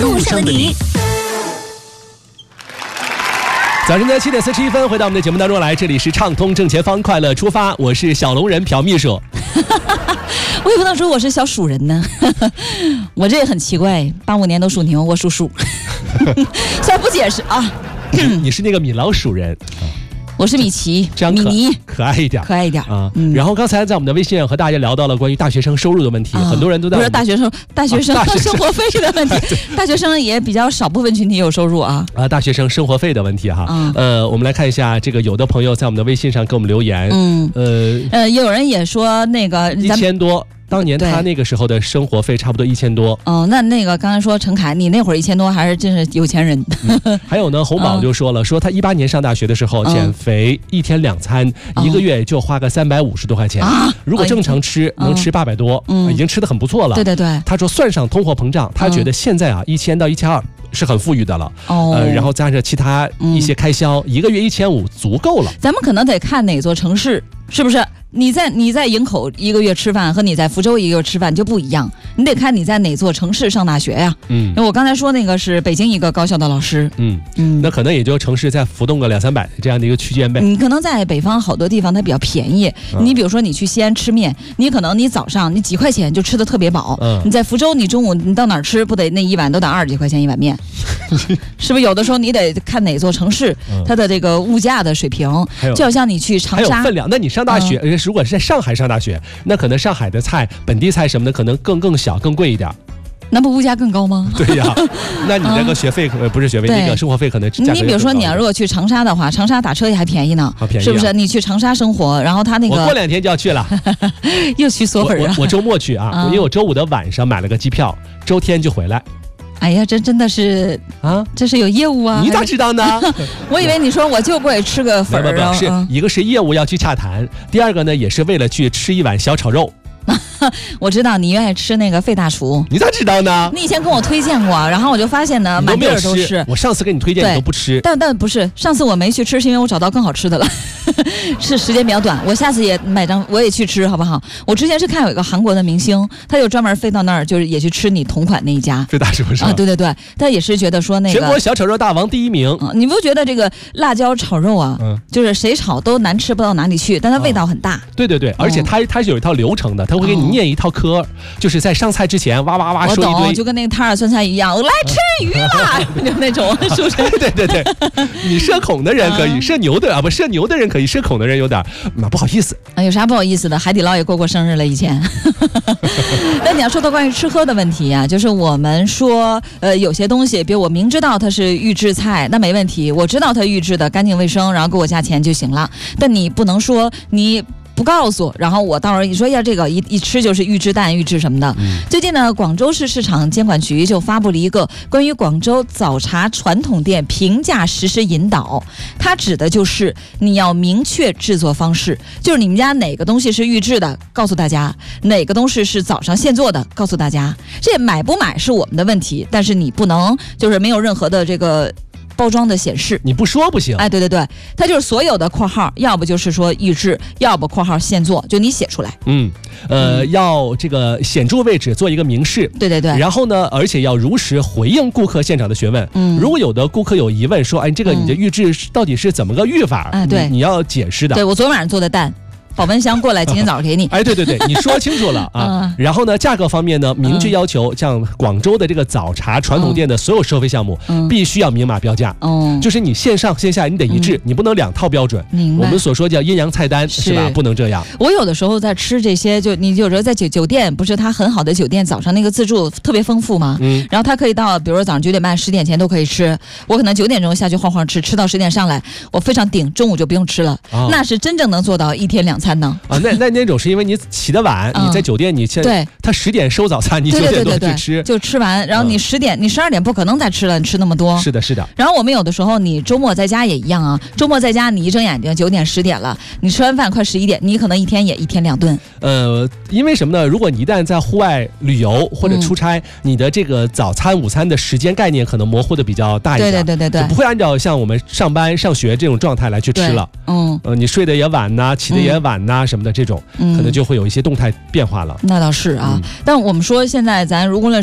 路上的你。 早晨的7点41分，回到我们的节目当中来，这里是畅通正前方，快乐出发，我是小龙人朴秘书。 我也不能说我是小鼠人呢，我这也很奇怪，85年都属牛，我属鼠。算了，不解释啊。 你是那个米老鼠人。 我是米奇， 这样米妮， 可爱一点， 可爱一点啊。然后刚才在我们的微信和大家聊到了关于大学生收入的问题，很多人都在不是大学生生活费的问题，大学生也比较少部分群体有收入啊。 大学生生活费的问题哈。我们来看一下这个，有的朋友在我们的微信上给我们留言， 有人也说那个 1000多。当年他那个时候的生活费差不多1000多。 哦，那个刚才说陈凯，你那会儿1000多还是真是有钱人。 还有呢，洪宝就说了，说他18年上大学的时候减肥，1天2餐，1个月就花个350多块钱。如果正常吃，能吃800多，已经吃得很不错了。 对对对。 他说算上通货膨胀，他觉得现在啊1000到1200是很富裕的了。然后加上其他一些开销，1个月1500足够了。 咱们可能得看哪座城市，是不是？你在营口1个月吃饭和你在福州1个月吃饭就不一样，你得看你在哪座城市上大学呀。因为我刚才说那个是北京一个高校的老师。 那可能也就城市在浮动个200-300这样的一个区间呗。 你可能在北方好多地方它比较便宜，你比如说你去西安吃面，你可能你早上你几块钱就吃得特别饱。你在福州你中午你到哪儿吃不得那一碗都得20几块钱一碗面。是不是有的时候你得看哪座城市它的这个物价的水平，就好像你去长沙还有分量。那你上大学，如果是在上海上大学，那可能上海的菜本地菜什么的可能更小更贵一点。 那不物价更高吗？ 对呀，那你那个学费不是学费，那个生活费可能你比如说你要如果去长沙的话，长沙打车也还便宜呢，是不是？你去长沙生活，然后他那个我过2天就要去了， 又去索粉啊！ 我周末去啊，因为我周5的晚上买了个机票，周天就回来。 哎呀，这真的是啊，这是有业务啊！ 你咋知道呢？ 我以为你说我就过去吃个粉儿啊。 是一个是业务要去洽谈，第二个呢也是为了去吃一碗小炒肉。 我知道你愿意吃那个费大厨， 你咋知道呢？ 你以前跟我推荐过，然后我就发现呢，满地儿都是。 我上次给你推荐你都不吃， 但不是，上次我没去吃，是因为我找到更好吃的了，是时间比较短。我下次也我也去吃好不好？我之前是看有一个韩国的明星，他就专门飞到那儿，就是也去吃你同款那一家费大厨是吧？ 啊，对对对，他也是觉得说那个全国小炒肉大王第1名。 你不觉得这个辣椒炒肉啊，就是谁炒都难吃不到哪里去，但它味道很大。 对对对，而且它是有一套流程的，他会给你念一套嗑，就是在上菜之前哇哇哇说一堆， 就跟那个塔尔酸菜一样，来吃鱼吧，就那种，是不是？ 对对对，你社恐的人可以，社牛的社牛的人可以，社恐的人有点不好意思。 有啥不好意思的？海底捞也过生日了以前。那你要说到关于吃喝的问题啊，就是我们说有些东西，比如我明知道它是预制菜，那没问题，我知道它预制的干净卫生，然后给我加钱就行了。但你不能说你不告诉，然后我到时候你说呀，这个一吃就是预制蛋、预制什么的。最近呢，广州市市场监管局就发布了一个关于广州早茶传统店评价实施引导，它指的就是你要明确制作方式，就是你们家哪个东西是预制的，告诉大家；哪个东西是早上现做的，告诉大家。这买不买是我们的问题，但是你不能就是没有任何的这个包装的显示， 你不说不行。 哎，对对对，它就是所有的括号，要不就是说预制，要不括号现做，就你写出来。 要这个显著位置做一个明示。 对对对。 然后呢，而且要如实回应顾客现场的询问。如果有的顾客有疑问，说，哎，这个你的预制到底是怎么个预法？ 对， 你要解释的。 对，我昨晚上做的蛋。保温箱过来，今天早上给你。 哎，对对对，你说清楚了啊。然后呢，价格方面呢，明确要求像广州的这个早茶传统店的所有收费项目，必须要明码标价。就是你线上线下你得一致，你不能2套标准。我们所说叫阴阳菜单是吧？不能这样。 我有的时候在吃这些，就你有时候在酒店，不是它很好的酒店，早上那个自助特别丰富嘛。然后它可以到，比如说早上9点半、10点前都可以吃。我可能9点钟下去晃晃吃到10点上来，我非常顶，中午就不用吃了。那是真正能做到1天2餐呢。 那种是因为你起得晚，你在酒店， 对， 他10点收早餐，你9点多去吃， 就吃完，然后你10点，你12点不可能再吃了，你吃那么多。 是的，是的。 然后我们有的时候，你周末在家也一样啊，周末在家你一睁眼睛9点10点了，你吃完饭快11点，你可能一天2顿。 因为什么呢？如果你一旦在户外旅游或者出差，你的这个早餐、午餐的时间概念可能模糊的比较大一点。 对， 就不会按照像我们上班上学这种状态来去吃了。你睡得也晚呐，起得也晚呐，什么的这种，可能就会有一些动态变化了。 那倒是啊，但我们说现在咱如果论